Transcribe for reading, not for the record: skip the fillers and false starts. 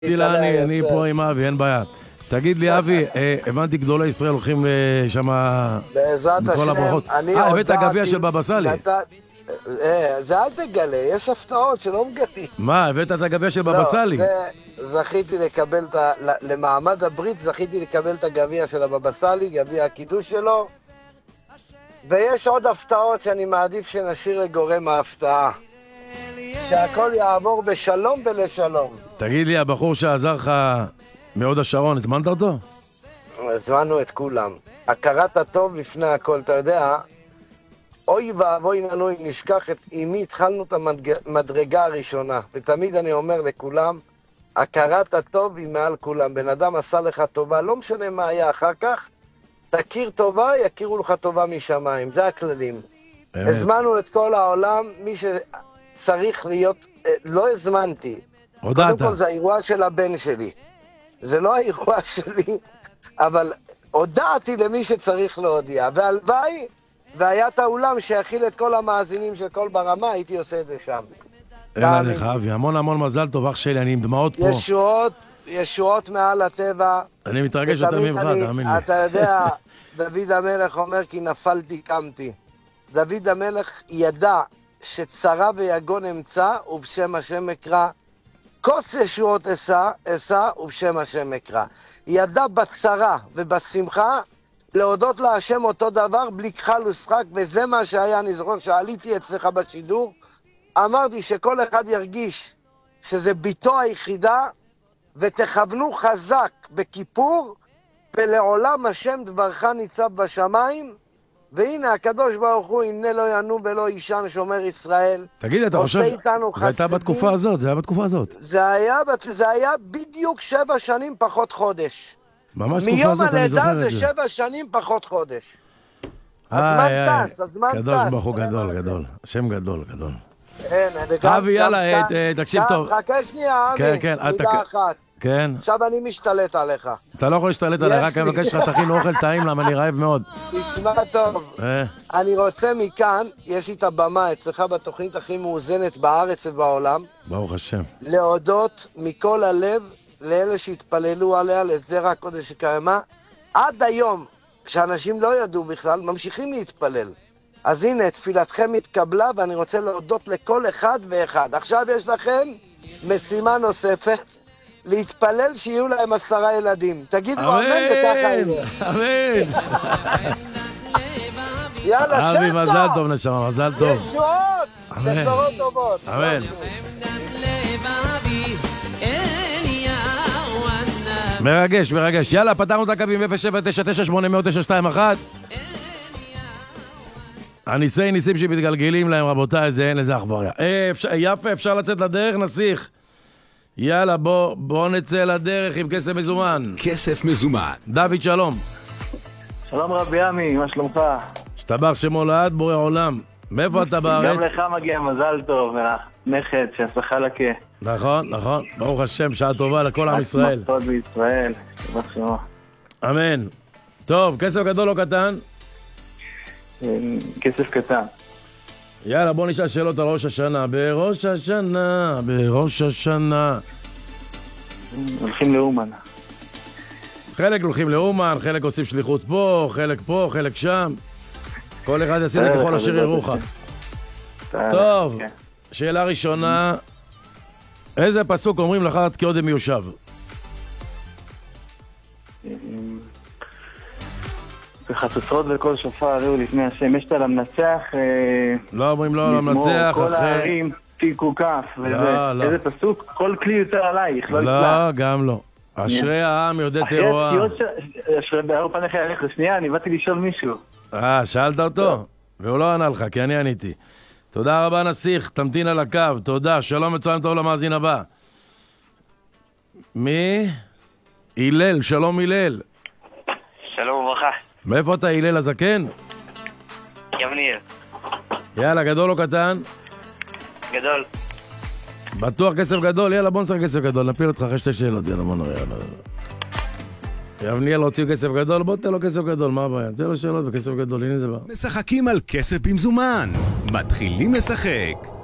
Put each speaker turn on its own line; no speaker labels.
אני פה עם אבי, אין בעיה. תגיד לי, אבי, הבנתי גדולי ישראל הולכים שם מכל הברכות. הבאת הגביע של בבא סאלי.
זה אל תגלה, יש הפתעות שלא מגלים.
מה, הבאת את הגביע של בבא סאלי?
זכיתי לקבל, למעמד הברית זכיתי לקבל את הגביע של הבבא סאלי, גביע הקידוש שלו. ויש עוד הפתעות שאני מעדיף שנשאיר לגורם ההפתעה. שהכל יעבור בשלום ולשלום.
תגיד לי, הבחור שעזר לך מהוד השרון, הזמנת אותו?
הזמנו את כולם. הכרת הטוב לפני הכל, אתה יודע, אוי ואבוי לנו אם נשכח עם מי התחלנו את המדרגה הראשונה. ותמיד אני אומר לכולם, הכרת הטוב היא מעל כולם. בן אדם עשה לך טובה, לא משנה מה היה אחר כך, תכיר טובה, יכירו לך טובה משמיים. זה הכללים. הזמנו את כל העולם, מי שצריך להיות, לא הזמנתי.
הודעת.
קודם כל זה האירוע של הבן שלי. זה לא האירוע שלי, אבל הודעתי למי שצריך להודיע. והלוואי, והיה את האולם שיכיל את כל המאזינים של כל ברמה, הייתי עושה את זה שם.
אין עליך, אבי, המון המון מזל טוב, אח שלי, אני עם דמעות פה.
ישועות מעל הטבע.
אני מתרגש יותר ממך, תאמין לי.
אתה יודע, דוד המלך אומר כי נפלתי קמתי. דוד המלך ידע שצרה ויגון אמצא, ובשם השם אקרא. כוס ישועות אשא, ובשם השם אקרא. ידע בצרה ובשמחה, להודות להשם אותו דבר, בלי כחל ושחק, וזה מה שהיה, אני זוכר, כשעליתי אצלך בשידור, אמרתי שכל אחד ירגיש שזה ביתו היחידה, ותכוונו חזק בכיפור, ולעולם השם דברך ניצב בשמיים, והנה הקדוש ברוך הוא, הנה לא ינום ולא יישן שומר ישראל.
תגיד, אתה חושב, זה הייתה בתקופה הזאת, זה היה בתקופה הזאת.
זה היה בדיוק 7 שנים פחות חודש.
ממש תקופה הזאת, אני זוכר את זה.
מיום הלידה זה 7 שנים פחות חודש. הזמן טס, הזמן טס.
קדוש ברוך הוא גדול, גדול. השם גדול, גדול.
כן,
אבי, יאללה, תקשיב טוב.
חכה שנייה, אבי, מידה אחת.
כן.
עכשיו אני משתלט עליך.
אתה לא יכול להשתלט עליי, רק אני מבקש לך תכין אוכל טעים, למה אני רעב מאוד.
תשמע טוב, אני רוצה מכאן, יש לי את הבמה אצלך בתוכנית הכי מאוזנת בארץ ובעולם.
ברוך השם.
להודות מכל הלב לאלה שהתפללו עליה, לזרע הקודש שקיימה. עד היום, כשאנשים לא ידעו בכלל, ממשיכים להתפלל. אז הנה, תפילתכם התקבלה, ואני רוצה להודות לכל אחד ואחד. עכשיו יש לכם משימה נוספת, להתפלל שיהיו להם 10 ילדים. תגידו אמן וככה יהיה.
אמן.
יאללה, שפע.
אבי, מזל טוב נשמה, מזל טוב.
ישועות, בשורות טובות.
אמן. מרגש, מרגש. יאללה, פתרנו את הקווים 079980921. הניסי ניסים שמתגלגלים להם, רבותיי, אין לזה אכבריה. יפה, אפשר לצאת לדרך, נסיך. יאללה, בוא נצא לדרך עם כסף מזומן.
כסף מזומן.
דוד, שלום.
שלום רבי עמי, מה שלומך?
שתבח שמו לעד, בורא עולם. מאיפה אתה בארץ?
גם לך מגיע מזל טוב, נכד, שהצלחה לכה.
נכון, נכון. ברוך השם, שעה טובה לכל עם ישראל.
מתות בישראל, שבח שמו.
אמן. טוב, כסף גדול או קטן?
כסף קטן.
יאללה, בוא נשאל שאלות על ראש השנה. בראש השנה, בראש השנה.
הולכים לאומן.
חלק הולכים לאומן, חלק עושים שליחות פה, חלק שם. כל אחד יעשה את ככל אשר ירוך. טוב, שאלה ראשונה. איזה פסוק אומרים לך כי קודם מיושב?
בחצוצרות וכל שופר הריעו לפני השם. יש את המנצח.
לא אומרים לא למנצח.
כל הערים תיקו כף. איזה פסוק? כל כלי יותר עלייך.
לא, גם לא. אשרי העם יודע תרועה.
אשרי בארו פניך יליך. שנייה, אני באתי לשאול מישהו.
שאלת אותו? והוא לא ענה לך, כי אני עניתי. תודה רבה נסיך, תמתין על הקו. תודה, שלום וצוין טוב למאזין הבא. מי? הלל, שלום הלל.
שלום וברכה.
מאיפה אתה, הלל הזקן?
יבניר.
יאללה, גדול או קטן?
גדול.
בטוח כסף גדול? יאללה, בוא נשחק כסף גדול, נפיל אותך אחרי 2 שאלות. יאללה, בוא נראה. יבניאל רוצים כסף גדול? בוא תן לו כסף גדול, מה הבעיה? תן לו שאלות בכסף גדול, הנה זה בא.
משחקים על כסף במזומן. מתחילים לשחק.